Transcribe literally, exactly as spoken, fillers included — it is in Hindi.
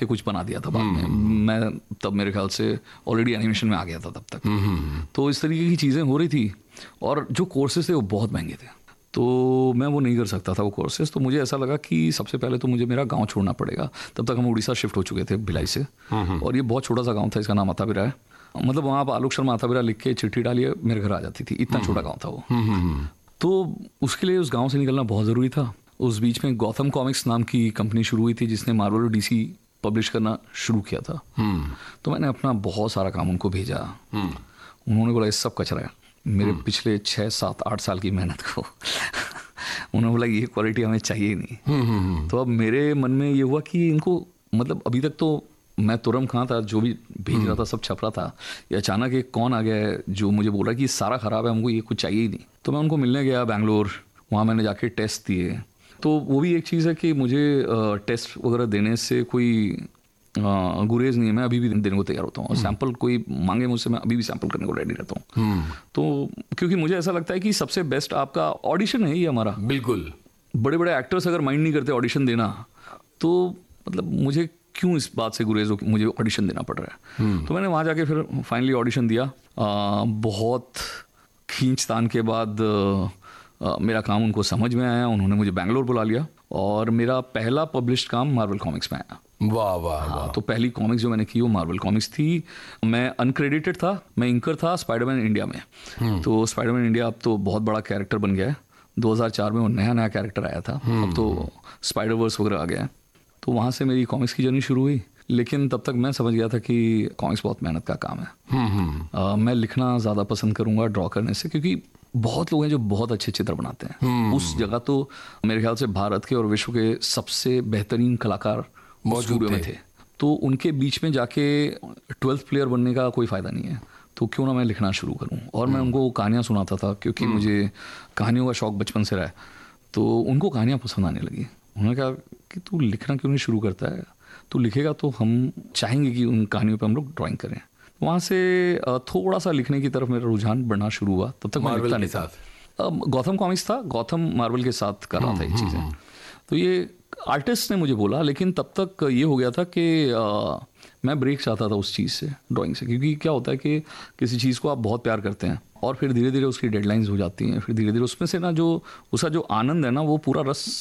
के कुछ बना दिया था बाद में। मैं तब मेरे ख्याल से ऑलरेडी एनिमेशन में आ गया था तब तक। तो इस तरीके की चीज़ें हो रही थी और जो कोर्सेज थे वो बहुत महंगे थे, तो मैं वो नहीं कर सकता था वो कोर्सेज। तो मुझे ऐसा लगा कि सबसे पहले तो मुझे मेरा गांव छोड़ना पड़ेगा। तब तक हम उड़ीसा शिफ्ट हो चुके थे भिलाई से, और ये बहुत छोटा सा गांव था, इसका नाम अथाबिरा है। मतलब वहाँ आप आलोक शर्मा अथाबिरा लिख के चिट्ठी डालिए मेरे घर आ जाती थी, इतना छोटा गाँव था वो। तो उसके लिए उस गाँव से निकलना बहुत ज़रूरी था। उस बीच में गौतम कॉमिक्स नाम की कंपनी शुरू हुई थी जिसने मार्वल और डीसी पब्लिश करना शुरू किया था। तो मैंने अपना बहुत सारा काम उनको भेजा। उन्होंने बोला ये सब कचरा है, मेरे पिछले छः सात आठ साल की मेहनत को उन्होंने बोला ये क्वालिटी हमें चाहिए नहीं। तो अब मेरे मन में ये हुआ कि इनको, मतलब अभी तक तो मैं तुरम खां था, जो भी भेज रहा था सब छप रहा था। ये अचानक एक कौन आ गया है जो मुझे बोल रहा है कि सारा ख़राब है, हमको ये कुछ चाहिए ही नहीं। तो मैं उनको मिलने गया बैंगलोर, वहाँ मैंने जाके टेस्ट दिए। तो वो भी एक चीज़ है कि मुझे टेस्ट वगैरह देने से कोई गुरेज नहीं है, मैं अभी भी देने को तैयार होता हूँ। और सैंपल कोई मांगे मुझसे, मैं अभी भी सैंपल करने को रेडी रहता हूँ। तो क्योंकि मुझे ऐसा लगता है कि सबसे बेस्ट आपका ऑडिशन है ही हमारा। बिल्कुल। बड़े बड़े एक्टर्स अगर माइंड नहीं करते ऑडिशन देना, तो मतलब मुझे क्यों इस बात से गुरेज हो कि मुझे ऑडिशन देना पड़ रहा है। तो मैंने वहाँ जाके फिर फाइनली ऑडिशन दिया। आ, बहुत खींचतान के बाद आ, मेरा काम उनको समझ में आया, उन्होंने मुझे बैंगलोर बुला लिया और मेरा पहला पब्लिश्ड काम मार्वल कॉमिक्स में आया। वाह वाह वाह। तो पहली कॉमिक्स जो मैंने की वो मार्वल कॉमिक्स थी। मैं अनक्रेडिटेड था, मैं इंकर था स्पाइडरमैन इंडिया में। तो स्पाइडरमैन इंडिया अब तो बहुत बड़ा कैरेक्टर बन गया है। दो हज़ार चार में वो नया नया कैरेक्टर आया था, अब तो स्पाइडर वर्स वगैरह आ गया है। तो वहाँ से मेरी कॉमिक्स की जर्नी शुरू हुई। लेकिन तब तक मैं समझ गया था कि कॉमिक्स बहुत मेहनत का काम है। आ, मैं लिखना ज़्यादा पसंद करूँगा ड्रॉ करने से, क्योंकि बहुत लोग हैं जो बहुत अच्छे चित्र बनाते हैं। उस जगह तो मेरे ख्याल से भारत के और विश्व के सबसे बेहतरीन कलाकार मौजूद में थे। तो उनके बीच में जाके ट्वेल्थ प्लेयर बनने का कोई फ़ायदा नहीं है। तो क्यों ना मैं लिखना शुरू करूं। और मैं उनको कहानियां सुनाता था, क्योंकि मुझे कहानियों का शौक़ बचपन से रहा है। तो उनको कहानियां पसंद आने लगी। उन्होंने कहा कि तू लिखना क्यों नहीं शुरू करता है, तू लिखेगा तो हम चाहेंगे कि उन कहानियों पर हम लोग ड्राइंग करें। वहाँ से थोड़ा सा लिखने की तरफ मेरा रुझान बढ़ना शुरू हुआ। तब तक मैं लिखता नहीं था। गौतम कॉमिक्स था, गौतम मार्वल के साथ कर रहा था ये चीज़ें। तो ये आर्टिस्ट ने मुझे बोला, लेकिन तब तक ये हो गया था कि आ, मैं ब्रेक चाहता था उस चीज़ से, ड्राइंग से। क्योंकि क्या होता है कि किसी चीज़ को आप बहुत प्यार करते हैं और फिर धीरे धीरे उसकी डेडलाइंस हो जाती हैं, फिर धीरे धीरे उसमें से ना जो उसका जो आनंद है ना, वो पूरा रस